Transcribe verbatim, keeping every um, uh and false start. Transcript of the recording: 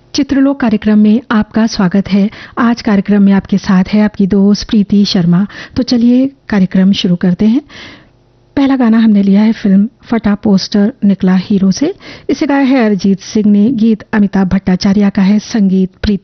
चित्रलोक कार्यक्रम में आपका स्वागत है। आज कार्यक्रम में आपके साथ है आपकी दोस्त प्रीति शर्मा। तो चलिए कार्यक्रम शुरू करते हैं। पहला गाना हमने लिया है फिल्म फटा पोस्टर निकला हीरो से। इसे गाया है अरिजीत सिंह ने, गीत अमिताभ भट्टाचार्य का है, संगीत प्रीति